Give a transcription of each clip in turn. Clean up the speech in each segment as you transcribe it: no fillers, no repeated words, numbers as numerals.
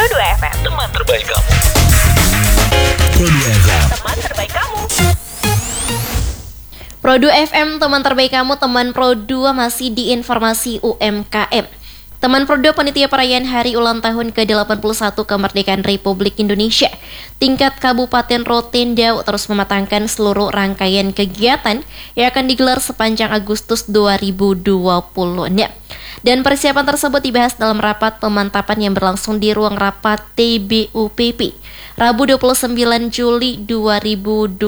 Pro 2 FM, teman terbaik kamu. Pro 2 FM, teman terbaik kamu. Pro 2 FM, teman terbaik kamu. Teman Pro 2 masih di informasi UMKM. Teman Pro 2 panitia perayaan hari ulang tahun ke-81 kemerdekaan Republik Indonesia tingkat Kabupaten Rotendao terus mematangkan seluruh rangkaian kegiatan yang akan digelar sepanjang Agustus 2020. Dan persiapan tersebut dibahas dalam rapat pemantapan yang berlangsung di ruang rapat TBUPP Rabu 29 Juli 2026.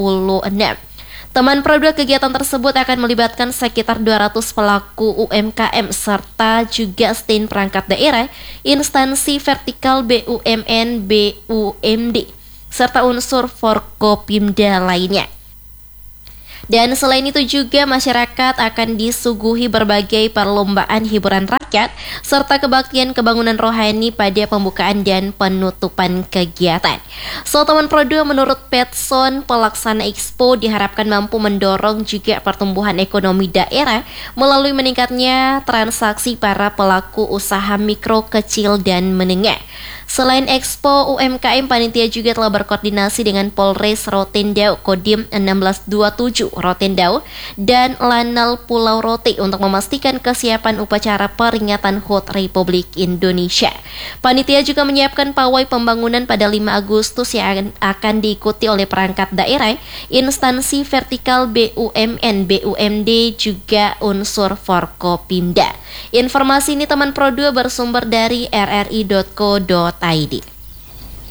Teman Pro 2, kegiatan tersebut akan melibatkan sekitar 200 pelaku UMKM serta juga stand perangkat daerah, instansi vertikal BUMN, BUMD, serta unsur Forkopimda lainnya. Dan selain itu juga masyarakat akan disuguhi berbagai perlombaan hiburan rakyat serta kebaktian kebangunan rohani pada pembukaan dan penutupan kegiatan. So, teman Pro 2, menurut Petson, pelaksana Expo diharapkan mampu mendorong juga pertumbuhan ekonomi daerah melalui meningkatnya transaksi para pelaku usaha mikro, kecil, dan menengah. Selain Expo UMKM, panitia juga telah berkoordinasi dengan Polres Rotendao, Kodim 1627 Rotendao, dan Lanal Pulau Rote untuk memastikan kesiapan upacara peringatan HUT Republik Indonesia. Panitia juga menyiapkan pawai pembangunan pada 5 Agustus yang akan diikuti oleh perangkat daerah, instansi vertikal BUMN, BUMD, juga unsur Forkopimda. Informasi ini teman Pro 2 bersumber dari rri.co.id.